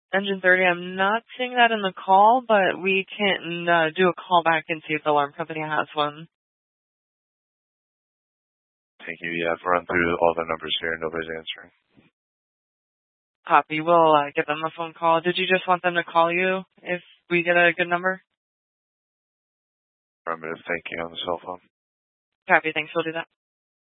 Engine 30, I'm not seeing that in the call, but we can do a call back and see if the alarm company has one. Thank you. Yeah, I've run through all the numbers here. Nobody's answering. Copy. We'll give them a phone call. Did you just want them to call you if we get a good number? I'm going to thank you on the cell phone. Copy. Thanks. We'll do that.